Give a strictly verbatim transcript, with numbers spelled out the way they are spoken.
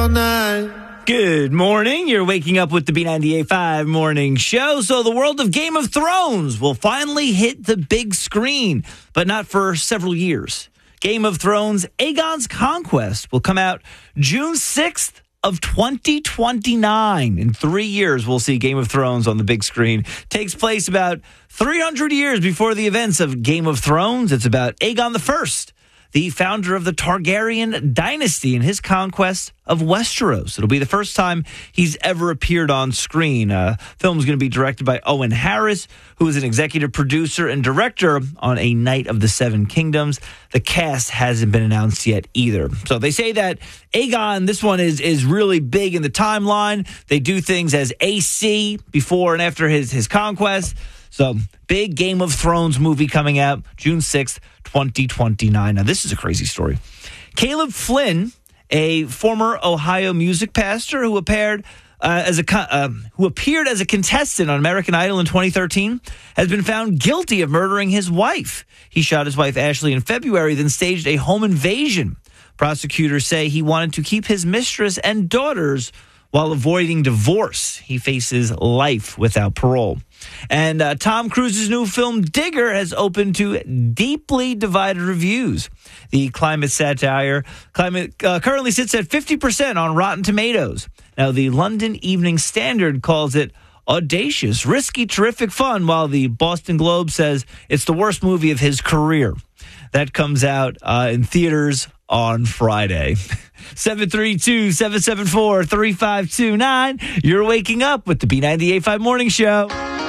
Good morning. You're waking up with the B ninety-eight point five morning show. So the world of Game of Thrones will finally hit the big screen, but not for several years. Game of Thrones Aegon's Conquest will come out June sixth of twenty twenty-nine. In three years, we'll see Game of Thrones on the big screen. Takes place about three hundred years before the events of Game of Thrones. It's about Aegon the First, the founder of the Targaryen dynasty and his conquest of Westeros. It'll be the first time he's ever appeared on screen. Uh, film's going to be directed by Owen Harris, who is an executive producer and director on A Knight of the Seven Kingdoms. The cast hasn't been announced yet either. So they say that Aegon, this one is is really big in the timeline. They do things as A C before and after his, his conquest. So, big Game of Thrones movie coming out June sixth, twenty twenty-nine. Now, this is a crazy story. Caleb Flynn, a former Ohio music pastor who appeared uh, as a uh, who appeared as a contestant on American Idol in twenty thirteen, has been found guilty of murdering his wife. He shot his wife Ashley in February, then staged a home invasion. Prosecutors say he wanted to keep his mistress and daughters while avoiding divorce. He faces life without parole. And uh, Tom Cruise's new film Digger has opened to deeply divided reviews. The climate satire climate uh, currently sits at fifty percent on Rotten Tomatoes. Now, the London Evening Standard calls it audacious, risky, terrific fun, while the Boston Globe says it's the worst movie of his career. That comes out uh, in theaters on Friday. seven three two, seven seven four, three five two nine. You're waking up with the B ninety-eight point five Morning Show.